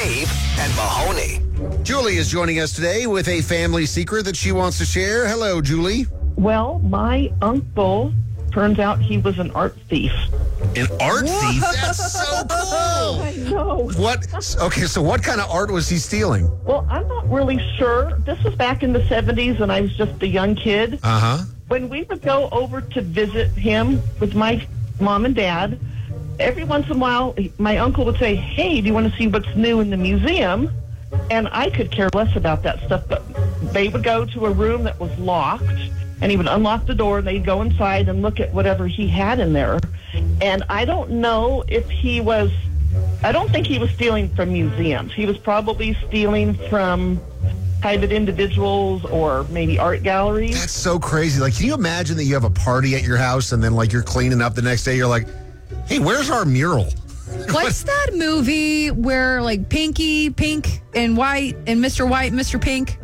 Dave and Mahoney. Julie is joining us today with a family secret that she wants to share. Hello, Julie. Well, my uncle, turns out he was an art thief. An art thief? That's so cool. I know. What? Okay, so what kind of art was he stealing? Well, I'm not really sure. This was back in the 70s when I was just a young kid. Uh-huh. When we would go over to visit him with my mom and dad, every once in a while, my uncle would say, hey, do you want to see what's new in the museum? And I could care less about that stuff, but they would go to a room that was locked, and he would unlock the door, and they'd go inside and look at whatever he had in there. And I don't know if I don't think he was stealing from museums. He was probably stealing from private individuals or maybe art galleries. That's so crazy. Like, can you imagine that you have a party at your house and then, like, you're cleaning up the next day? You're like, hey, where's our mural? What's that movie where, like, Pink and White and Mr. White, Mr. Pink?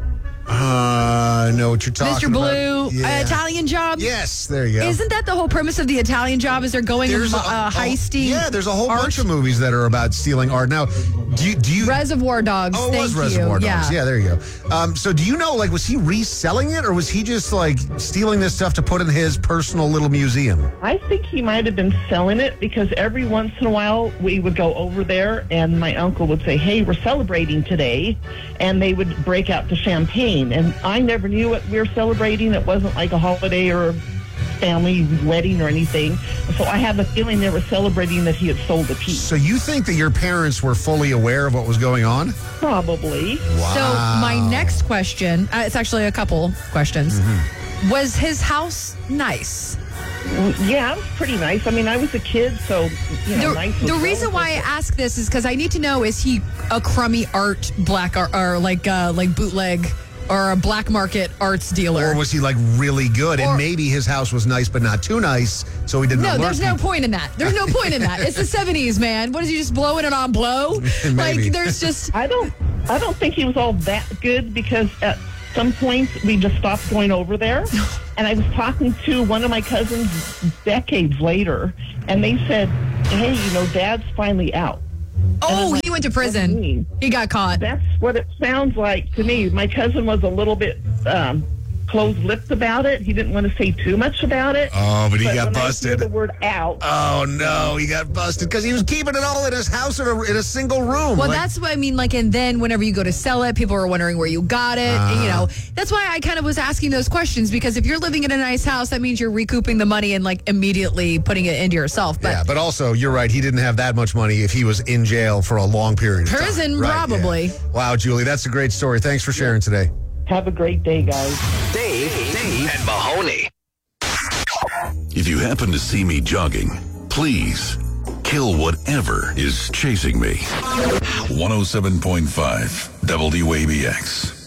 I know what you're talking Mr. about. Blue, Yeah. Italian Job? Yes, there you go. Isn't that the whole premise of the Italian Job? Is they're going heisty? Yeah, there's a whole art? bunch of movies that are about stealing art. Now, do you Reservoir Dogs. Oh, it was Reservoir Dogs. Yeah, there you go. So do you know, like, was he reselling it, or was he just, like, stealing this stuff to put in his personal little museum? I think he might have been selling it because every once in a while we would go over there and my uncle would say, hey, we're celebrating today. And they would break out the champagne. And I never knew what we were celebrating. It wasn't like a holiday or a family wedding or anything. So I have a feeling they were celebrating that he had sold a piece. So you think that your parents were fully aware of what was going on? Probably. Wow. So my next question, it's actually a couple questions. Mm-hmm. Was his house nice? Yeah, it was pretty nice. I mean, I was a kid, so, nice. The reason why I ask this is because I need to know, is he a crummy art, black art, or like bootleg or a black market arts dealer? Or was he, like, really good? And maybe his house was nice, but not too nice, so he didn't No, alert there's no people. point in that. There's no point in that. It's the 70s, man. What is he just blowing it on blow? Maybe. Like, there's just... I don't think he was all that good because at some point we just stopped going over there. And I was talking to one of my cousins decades later, and they said, hey, Dad's finally out. Oh, he went to prison. He got caught. That's what it sounds like to me. My cousin was a little bit closed-lipped about it. He didn't want to say too much about it. Oh, but he got when busted. I hear the word out. Oh, no, he got busted because he was keeping it all in his house in a single room. Well, that's what I mean. Like, and then whenever you go to sell it, people are wondering where you got it. And, that's why I kind of was asking those questions, because if you're living in a nice house, that means you're recouping the money and, like, immediately putting it into yourself. But yeah, but also, you're right. He didn't have that much money if he was in jail for a long period of time. Prison, Right, probably. yeah. Wow, Julie, that's a great story. Thanks for sharing today. Have a great day, guys. Dave and Mahoney. If you happen to see me jogging, please kill whatever is chasing me. 107.5 WABX.